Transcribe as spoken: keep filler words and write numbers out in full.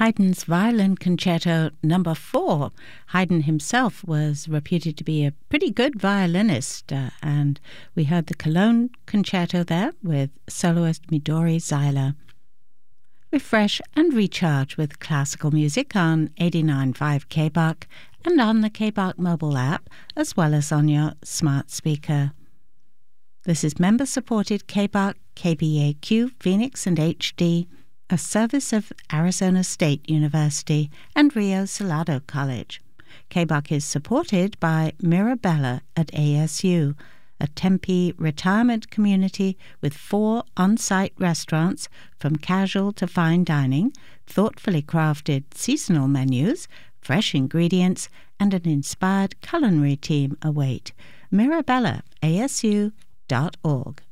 Haydn's Violin Concerto Number Four. Haydn himself was reputed to be a pretty good violinist, uh, and we heard the Cologne Concerto there with soloist Midori Seiler. Refresh and recharge with classical music on eighty-nine point five K B A C and on the K B A C mobile app, as well as on your smart speaker. This is member-supported K B A C, K B A Q, Phoenix and H D, a service of Arizona State University and Rio Salado College. K B A C is supported by Mirabella at A S U, a Tempe retirement community with four on-site restaurants from casual to fine dining, thoughtfully crafted seasonal menus, fresh ingredients, and an inspired culinary team await. Mirabella A S U dot org.